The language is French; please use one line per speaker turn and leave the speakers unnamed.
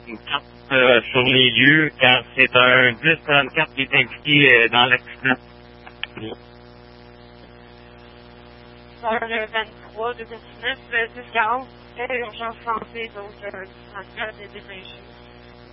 une carte sur les lieux, car c'est un 1034 qui est impliqué dans l'accident.
Sur le 23 2019, 1040, urgence santé, donc 34 est définition.